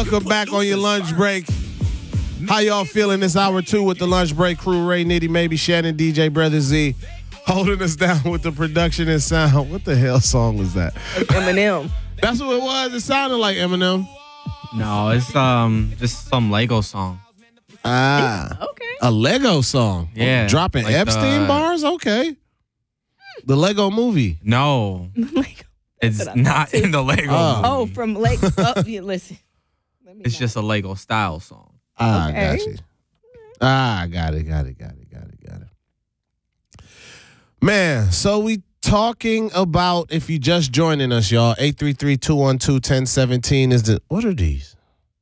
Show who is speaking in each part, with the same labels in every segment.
Speaker 1: Welcome back on your lunch break. How y'all feeling this hour 2 with the lunch break crew? Ray, Nitty, maybe Shannon, DJ, Brother Z, holding us down with the production and sound. What the hell song was that?
Speaker 2: Eminem.
Speaker 1: That's what it was. It sounded like Eminem.
Speaker 3: No, it's just some Lego song.
Speaker 2: Okay.
Speaker 1: A Lego song.
Speaker 3: Yeah.
Speaker 1: Dropping
Speaker 3: like
Speaker 1: Epstein bars? Okay. The Lego movie.
Speaker 3: No,
Speaker 2: Like,
Speaker 3: it's not in the Lego movie.
Speaker 2: oh, from Lake. Oh, yeah, listen.
Speaker 3: It's just a Lego style song.
Speaker 1: I
Speaker 2: Okay.
Speaker 1: got you. Got it. Man, so we talking about, if you just joining us, y'all, 833-212-1017 is the, what are these?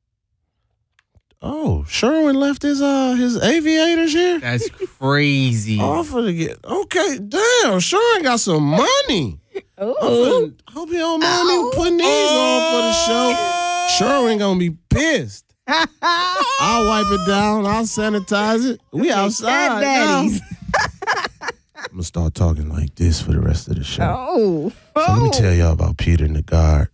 Speaker 1: Oh, Sherwin left his aviators here?
Speaker 3: That's crazy.
Speaker 1: Oh, I'm finna get, okay, damn, Sherwin got some money.
Speaker 2: Ooh.
Speaker 1: Hope you don't mind me putting these on for the show. Sherwin gonna be pissed. I'll wipe it down. I'll sanitize it. We outside now.
Speaker 2: Daddies.
Speaker 1: I'm gonna start talking like this for the rest of the show.
Speaker 2: Oh.
Speaker 1: So let me tell y'all about Peter Nagard.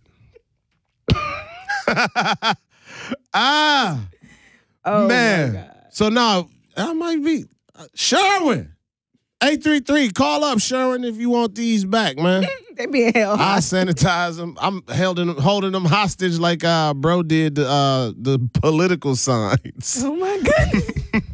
Speaker 2: Oh,
Speaker 1: Man.
Speaker 2: my God.
Speaker 1: So now I might be Sherwin. 833, call up Sherwin if you want these back, man.
Speaker 2: They being held
Speaker 1: I
Speaker 2: hostage.
Speaker 1: sanitize them. I'm holding them hostage like bro did the political signs.
Speaker 2: Oh, my goodness.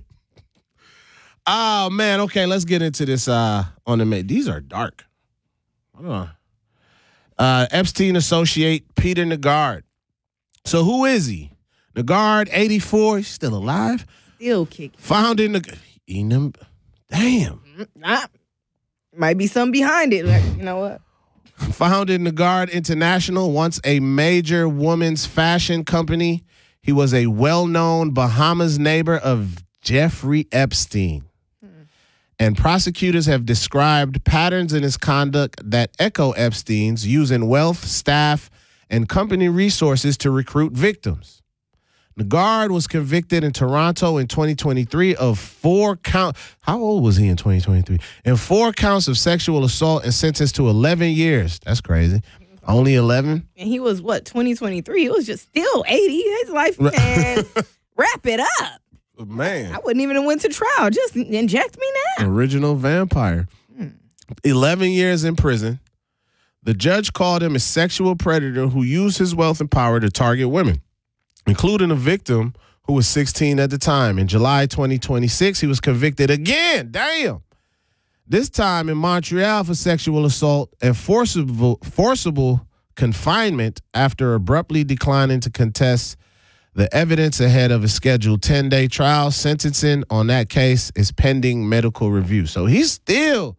Speaker 1: Oh man, okay, let's get into this on the mate. These are dark. Hold on. Epstein associate Peter Nagard. So who is he? Nagard, 84, he's still alive.
Speaker 2: Still kicking.
Speaker 1: Founding the damn.
Speaker 2: Might be something behind it. Like, you know what?
Speaker 1: Founded Nagard International, once a major women's fashion company. He was a well-known Bahamas neighbor of Jeffrey Epstein. And prosecutors have described patterns in his conduct that echo Epstein's, using wealth, staff, and company resources to recruit victims. Nagard was convicted in Toronto in 2023 of 4 counts. How old was he in 2023? And 4 counts of sexual assault and sentenced to 11 years. That's crazy. Only 11?
Speaker 2: And he was, 2023? He was just still 80. His life, man. Wrap it up.
Speaker 1: Man.
Speaker 2: I wouldn't even have went to trial. Just inject me now.
Speaker 1: Original vampire. 11 years in prison. The judge called him a sexual predator who used his wealth and power to target women, including a victim who was 16 at the time. In July 2026, he was convicted again. Damn. This time in Montreal for sexual assault and forcible confinement after abruptly declining to contest the evidence ahead of a scheduled 10-day trial. Sentencing on that case is pending medical review. So he's still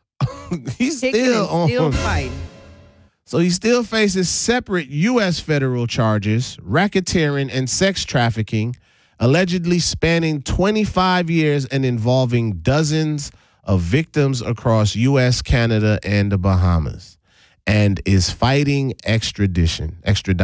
Speaker 2: Still fighting.
Speaker 1: So he still faces separate U.S. federal charges, racketeering and sex trafficking, allegedly spanning 25 years and involving dozens of victims across U.S., Canada, and the Bahamas, and is fighting extradition.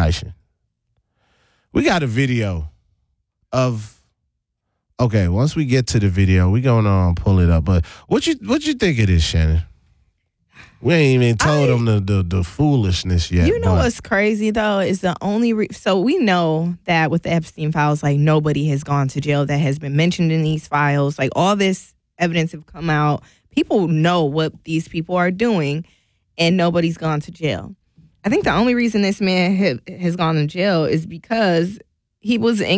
Speaker 1: We got a video of. Okay, once we get to the video, we gonna pull it up. But what you think it is, Shannon? We ain't even told them the foolishness yet.
Speaker 2: You know what's crazy though is the only so we know that with the Epstein files, like nobody has gone to jail that has been mentioned in these files. Like all this evidence have come out. People know what these people are doing, and nobody's gone to jail. I think the only reason this man has gone to jail is because he was